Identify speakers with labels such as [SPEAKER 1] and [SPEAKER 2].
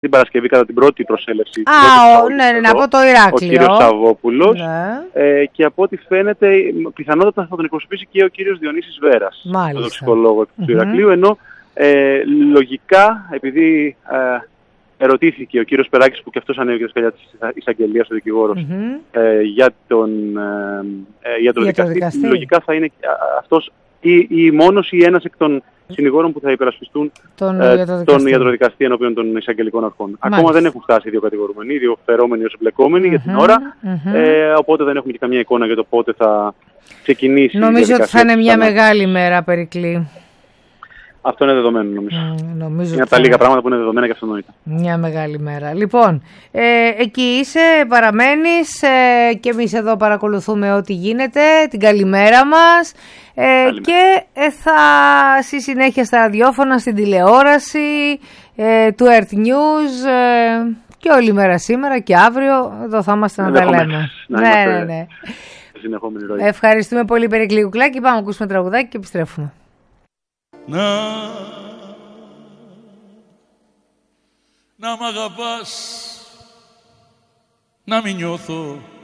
[SPEAKER 1] την Παρασκευή κατά την πρώτη προσέλευση.
[SPEAKER 2] Ναι, από το Ηράκλειο.
[SPEAKER 1] Ο κύριος Σαββόπουλος.
[SPEAKER 2] Ναι.
[SPEAKER 1] Και από ό,τι φαίνεται, πιθανότατα θα τον εκπροσωπήσει και ο κύριος Διονύσης Βέρας, το τοξικολόγο του Ηρακλείου, ενώ λογικά, επειδή ερωτήθηκε ο κύριος Περάκης, που και αυτός ανέβηκε στα σκαλιά της εισαγγελίας, ο δικηγόρος, για τον δικαστή, λογικά θα είναι αυτός ή μόνος ή ένας εκ των συνηγόρων που θα υπερασπιστούν τον ιατροδικαστή ενώπιον των εισαγγελικών αρχών. Ακόμα δεν έχουν φτάσει οι δύο κατηγορούμενοι, οι δύο φερόμενοι ως εμπλεκόμενοι για την ώρα, οπότε δεν έχουμε και καμία εικόνα για το πότε θα ξεκινήσει.
[SPEAKER 2] Νομίζω ότι θα είναι μια μεγάλη μέρα, Περικλή.
[SPEAKER 1] Αυτό είναι δεδομένο, νομίζω. Είναι από τα λίγα πράγματα που είναι δεδομένα και αυτονόητα.
[SPEAKER 2] Μια μεγάλη μέρα. Λοιπόν, εκεί είσαι, παραμένεις και εμείς εδώ παρακολουθούμε ό,τι γίνεται. Την καλημέρα μας. Και θα στη συνέχεια στα ραδιόφωνα, στην τηλεόραση, του Earth News και όλη μέρα σήμερα και αύριο εδώ θα είμαστε να τα λέμε. Ναι. Ευχαριστούμε πολύ, Περικλή Κουκλάκη. Πάμε να ακούσουμε τραγουδάκι και επιστρέφουμε.
[SPEAKER 3] Να μ' αγαπάς, να μην νιώθω